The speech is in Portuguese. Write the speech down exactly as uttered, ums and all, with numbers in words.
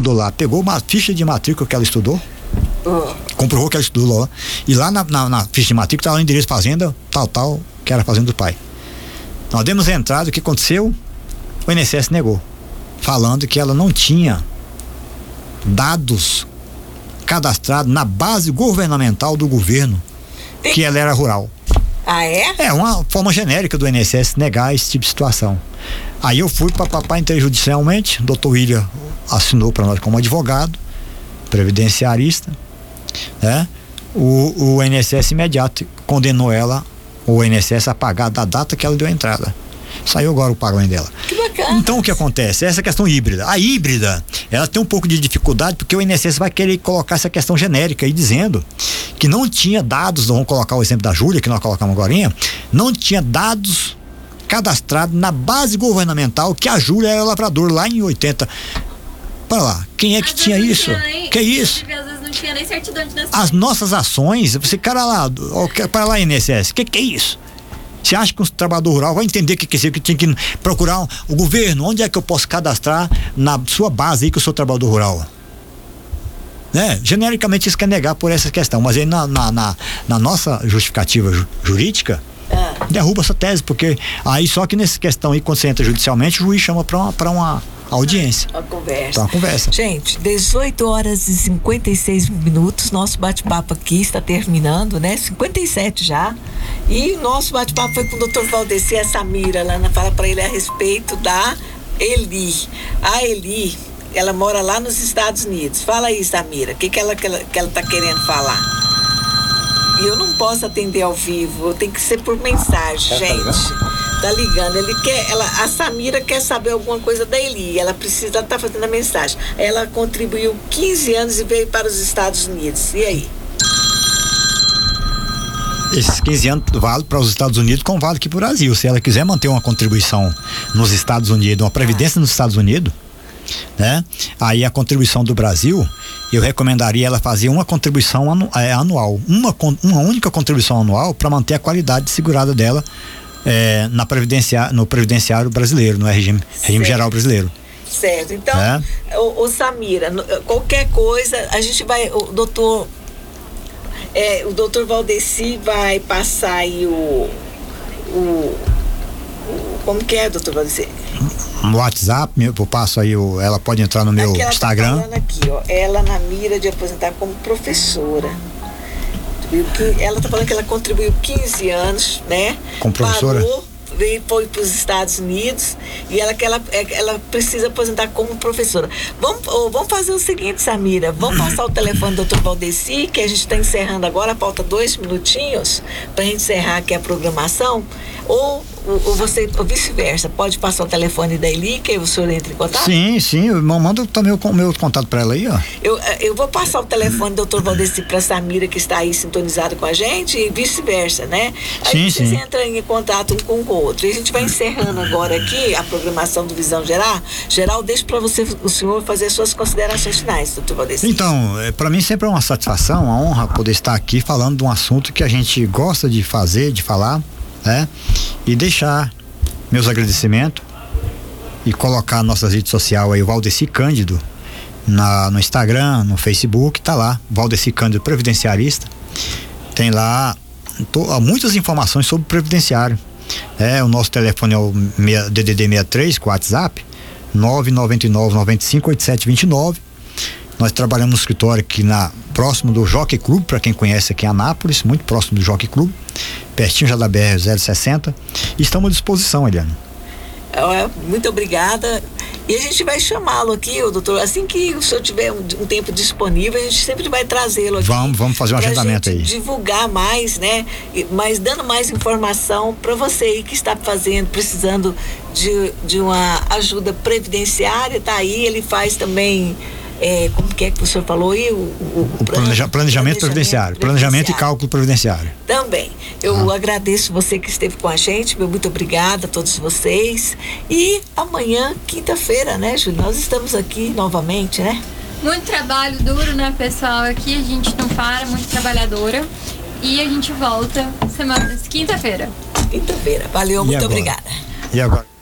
estudou lá, pegou uma ficha de matrícula que ela estudou, uh. comprovou que ela estudou lá, e lá na, na, na ficha de matrícula estava o endereço fazenda, tal, tal, que era a fazenda do pai. Nós demos a entrada, o que aconteceu? O I N S S negou, falando que ela não tinha dados cadastrados na base governamental do governo, que ela era rural. Ah, é? É uma forma genérica do I N S S negar esse tipo de situação. Aí eu fui para papai interjudicialmente, o doutor William assinou para nós como advogado, previdenciarista, né? O, o I N S S imediato condenou ela, o I N S S, a pagar da data que ela deu a entrada. Saiu agora o pagamento dela. Que bacana. Então o que acontece? Essa questão híbrida. A híbrida, ela tem um pouco de dificuldade porque o I N S S vai querer colocar essa questão genérica aí dizendo que não tinha dados, vamos colocar o exemplo da Júlia que nós colocamos agorinha, não tinha dados cadastrados na base governamental que a Júlia era lavrador lá em oitenta. Para lá, quem é que Às tinha vezes isso? Não tinha nem, que isso? Às vezes não tinha nem certidão de nascimento. As nossas ações, você cara lá, para lá I N S S, que que é isso? Você acha que um trabalhador rural vai entender o que que é isso, que tinha que procurar um, o governo, onde é que eu posso cadastrar na sua base aí que eu sou trabalhador rural? Né? Genericamente isso quer negar por essa questão, mas aí na, na, na, na nossa justificativa ju, jurídica, ah. derruba essa tese, porque aí só que nessa questão aí, quando você entra judicialmente, o juiz chama para uma, pra uma audiência. Uma conversa. Pra uma conversa. Gente, dezoito horas e cinquenta e seis minutos, nosso bate-papo aqui está terminando, né? cinquenta e sete já. E o nosso bate-papo foi com o doutor Valdeci, a Samira, lá na fala para ele a respeito da Eli. A Eli, ela mora lá nos Estados Unidos. Fala aí, Samira, o que, que, ela, que, ela, que ela tá querendo falar? E eu não posso atender ao vivo, tem que ser por mensagem, gente. Tá ligando, ele quer, ela, a Samira quer saber alguma coisa da Eli, ela precisa, ela tá fazendo a mensagem. Ela contribuiu quinze anos e veio para os Estados Unidos. E aí? Esses quinze anos vale para os Estados Unidos como vale aqui para o Brasil. Se ela quiser manter uma contribuição nos Estados Unidos, uma previdência ah. nos Estados Unidos, né? Aí a contribuição do Brasil, eu recomendaria ela fazer uma contribuição anu, é, anual, uma, uma única contribuição anual para manter a qualidade segurada dela é, na previdencia, no previdenciário brasileiro, no regime, regime geral brasileiro. Certo, então, é. o, o Samira, qualquer coisa, a gente vai, o doutor, é, o doutor Valdeci vai passar aí o, o, o como que é, doutor Valdeci? No WhatsApp, eu passo aí, o, ela pode entrar no meu aqui ela Instagram. Tá falando aqui, ó, ela na mira de aposentar como professora. Ela tá falando que ela contribuiu quinze anos, né? Como professora? Parou, veio, foi para os Estados Unidos e ela, que ela, ela precisa aposentar como professora. Vamos, oh, vamos fazer o seguinte, Samira, vamos passar o telefone do doutor Valdeci, que a gente está encerrando agora, falta dois minutinhos para a gente encerrar aqui a programação, ou ou você, ou vice-versa, pode passar o telefone da Eli, que o senhor entra em contato? Sim, sim, eu mando também o meu contato para ela aí, ó. Eu, eu vou passar o telefone do doutor Valdeci para Samira, que está aí sintonizado com a gente, e vice-versa, né? Aí sim, vocês sim. entram em contato um com o outro. E a gente vai encerrando agora aqui a programação do Visão Geral. Geral, deixo para você, o senhor, fazer as suas considerações finais, doutor Valdeci. Então, é, para mim sempre é uma satisfação, uma honra poder estar aqui falando de um assunto que a gente gosta de fazer, de falar, né? E deixar meus agradecimentos e colocar nossas redes sociais aí, o Valdeci Cândido, na, no Instagram, no Facebook, tá lá, Valdeci Cândido Previdenciarista, tem lá tô, muitas informações sobre previdenciário. É, o nosso telefone é o D D D sessenta e três com o WhatsApp, nove nove nove, nove cinco oito sete dois nove. Nós trabalhamos no escritório aqui na, próximo do Jockey Club, para quem conhece aqui em Anápolis, muito próximo do Jockey Club, pertinho já da B R zero sessenta, e estamos à disposição, Eliane. Muito obrigada. E a gente vai chamá-lo aqui, o doutor, assim que o senhor tiver um, um tempo disponível, a gente sempre vai trazê-lo aqui. Vamos, vamos fazer um agendamento aí. Divulgar mais, né? Mas dando mais informação para você aí que está fazendo, precisando de, de uma ajuda previdenciária, tá aí, ele faz também. É, como que é que o senhor falou aí? O, o, o planeja, planejamento, planejamento previdenciário. Planejamento e cálculo previdenciário. Também. Eu ah. agradeço você que esteve com a gente, meu muito obrigada a todos vocês. E amanhã, quinta-feira, né, Júlio? Nós estamos aqui novamente, né? Muito trabalho duro, né, pessoal? Aqui a gente não para, muito trabalhadora. E a gente volta semana, quinta-feira. Quinta-feira. Valeu, e muito agora? obrigada. E agora?